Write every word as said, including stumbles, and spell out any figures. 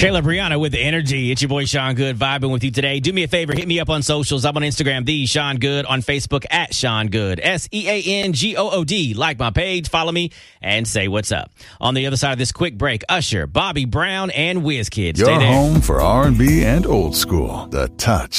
Kayla Brianna with the energy. It's your boy Sean Good vibing with you today. Do me a favor, hit me up on socials. I'm on Instagram, the Sean Good, on Facebook at Sean Good, S E A N G O O D. Like my page, follow me, and say what's up. On the other side of this quick break, Usher, Bobby Brown, and WizKid. Your Stay there. home for R and B and old school. The Touch.